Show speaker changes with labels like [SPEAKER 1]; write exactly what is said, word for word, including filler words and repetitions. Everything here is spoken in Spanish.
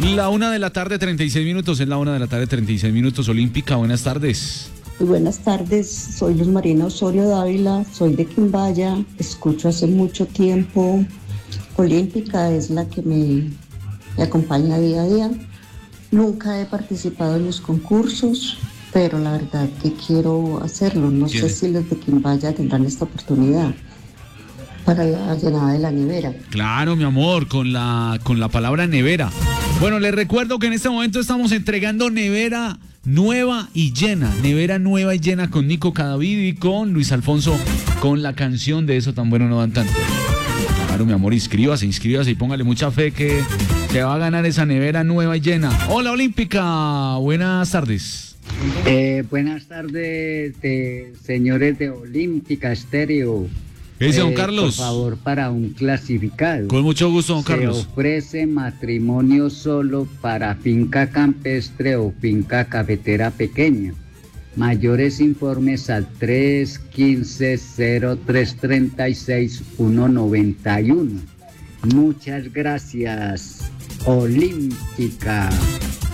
[SPEAKER 1] La una de la tarde, treinta y seis minutos, es la una de la tarde, treinta y seis minutos. Olímpica, buenas tardes.
[SPEAKER 2] Muy buenas tardes, soy Luz Marina Osorio Dávila, soy de Quimbaya, escucho hace mucho tiempo. Olímpica es la que me, me acompaña día a día. Nunca he participado en los concursos, pero la verdad que quiero hacerlo. No sé si los de Quimbaya tendrán esta oportunidad para la llenada de la nevera.
[SPEAKER 1] Claro, mi amor, con la, con la palabra nevera. Bueno, les recuerdo que en este momento estamos entregando nevera nueva y llena, nevera nueva y llena con Nico Cadavid y con Luis Alfonso, con la canción de Eso Tan Bueno No Dan Tanto. Claro, mi amor, inscríbase, inscríbase y póngale mucha fe que se va a ganar esa nevera nueva y llena. Hola, Olímpica, buenas tardes.
[SPEAKER 3] Eh, buenas tardes, de, señores de Olímpica Estéreo.
[SPEAKER 1] Ese,
[SPEAKER 3] eh,
[SPEAKER 1] don Carlos.
[SPEAKER 3] Por favor, para un clasificado.
[SPEAKER 1] Con mucho gusto, don
[SPEAKER 3] Se
[SPEAKER 1] Carlos.
[SPEAKER 3] Se ofrece matrimonio solo para finca campestre o finca cafetera pequeña. Mayores informes al tres uno cinco, cero tres tres seis, uno nueve uno. Muchas gracias, Olímpica.